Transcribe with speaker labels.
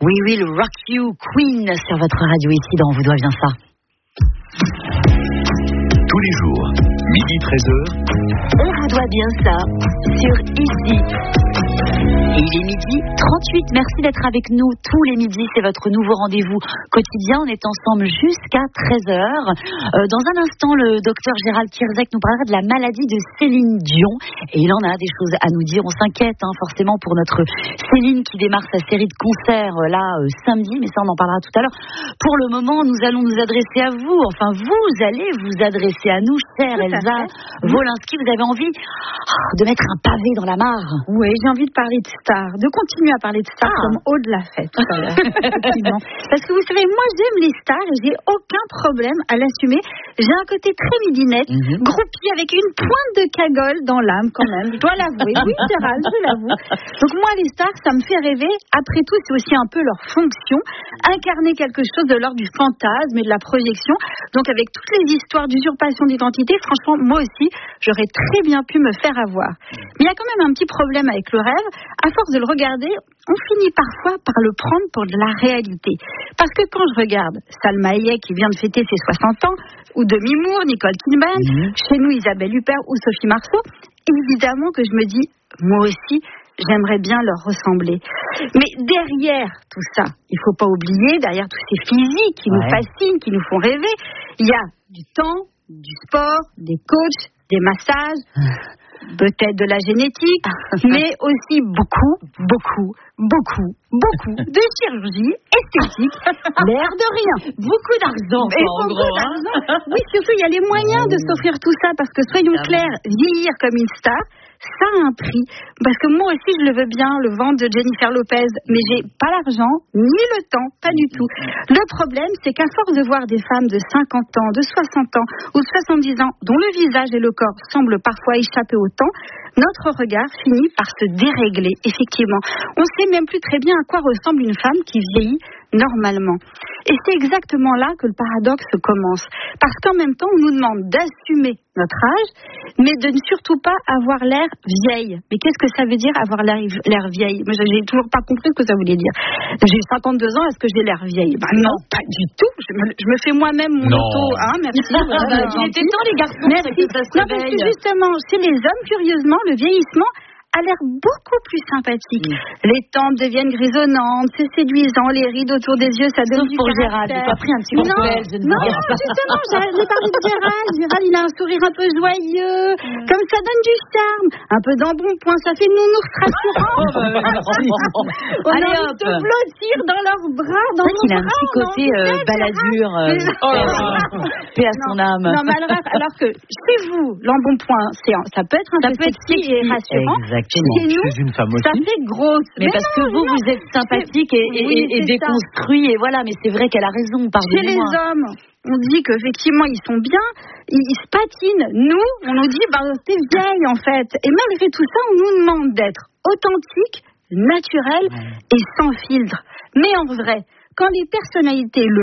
Speaker 1: We Will Rock You, Queen, sur votre radio ici dans On vous doit bien ça.
Speaker 2: Tous les jours, midi 13h.
Speaker 1: On vous doit bien ça, sur Easy. Et il est midi 38. Merci d'être avec nous tous les midis. C'est votre nouveau rendez-vous quotidien. On est ensemble jusqu'à 13h. Dans un instant, le docteur Gérald Kierzek nous parlera de la maladie de Céline Dion. Et il en a des choses à nous dire. On s'inquiète forcément pour notre Céline qui démarre sa série de concerts samedi. Mais ça, on en parlera tout à l'heure. Pour le moment, nous allons nous adresser à vous. Enfin, vous allez vous adresser à nous, chère Elsa Wolinski. Vous avez envie de mettre un pavé dans la mare.
Speaker 3: Oui, j'ai envie de parler de stars, de continuer à parler de stars comme haut de la fête. Parce que vous savez, moi j'aime les stars et j'ai aucun problème à l'assumer. J'ai un côté très midinette, groupie avec une pointe de cagole dans l'âme quand même, je dois l'avouer. Oui, Gérald, je l'avoue. Donc moi les stars, ça me fait rêver. Après tout, c'est aussi un peu leur fonction, incarner quelque chose de l'ordre du fantasme et de la projection. Donc avec toutes les histoires d'usurpation d'identité, franchement, moi aussi, j'aurais très bien pu me faire avoir. Mais il y a quand même un petit problème avec le rêve. À force de le regarder, on finit parfois par le prendre pour de la réalité. Parce que quand je regarde Salma Hayek qui vient de fêter ses 60 ans, ou Demi Moore, Nicole Kidman, chez nous Isabelle Huppert ou Sophie Marceau, évidemment que je me dis, moi aussi, j'aimerais bien leur ressembler. Mais derrière tout ça, il ne faut pas oublier, derrière tous ces physiques qui nous fascinent, qui nous font rêver, il y a du temps, du sport, des coachs, des massages, peut-être de la génétique, mais aussi beaucoup de chirurgie esthétique, l'air de rien.
Speaker 1: Beaucoup d'argent, en gros.
Speaker 3: Oui, surtout, il y a les moyens de s'offrir tout ça, parce que soyons clairs, vieillir comme une star, ça a un prix. Parce que moi aussi, je le veux bien, le ventre de Jennifer Lopez, mais j'ai pas l'argent, ni le temps, pas du tout. Le problème, c'est qu'à force de voir des femmes de 50 ans, de 60 ans ou de 70 ans, dont le visage et le corps semblent parfois échapper au temps, notre regard finit par se dérégler, effectivement. On sait même plus très bien à quoi ressemble une femme qui vieillit normalement. Et c'est exactement là que le paradoxe commence. Parce qu'en même temps, on nous demande d'assumer notre âge, mais de ne surtout pas avoir l'air vieille. Mais qu'est-ce que ça veut dire avoir l'air vieille? Moi, j'ai toujours pas compris ce que ça voulait dire. J'ai 52 ans, est-ce que j'ai l'air vieille? Non, pas du tout. Je me fais moi-même mon auto. Merci.
Speaker 1: Il était temps, les garçons.
Speaker 3: Merci. Non, parce que justement, chez les hommes, curieusement, le vieillissement a l'air beaucoup plus sympathique. Les tempes deviennent grisonnantes, c'est séduisant, les rides autour des yeux, ça donne du
Speaker 1: pour
Speaker 3: caractère.
Speaker 1: Gérald, j'ai pas pris un petit coup belge.
Speaker 3: Non, justement, j'ai parlé de Gérald. Gérald, il a un sourire un peu joyeux, comme ça donne du charme, un peu d'embonpoint, ça fait nounours rassurant. On a envie de blottir dans leurs bras, dans nos bras.
Speaker 1: Il a un petit côté baladure, paix à son âme.
Speaker 3: Non, mais alors que chez vous, l'embonpoint, ça peut être un peu sexy et rassurant. Chez nous,
Speaker 2: une femme aussi.
Speaker 3: ça fait grosse.
Speaker 1: Mais parce que vous êtes sympathique et déconstruit, et voilà, mais c'est vrai qu'elle a raison,
Speaker 3: pardonnez-moi. Chez les hommes, on dit qu'effectivement, ils sont bien, ils se patinent. Nous, on nous dit, t'es vieille, en fait. Et malgré tout ça, on nous demande d'être authentique, naturel et sans filtre. Mais en vrai, quand les personnalités le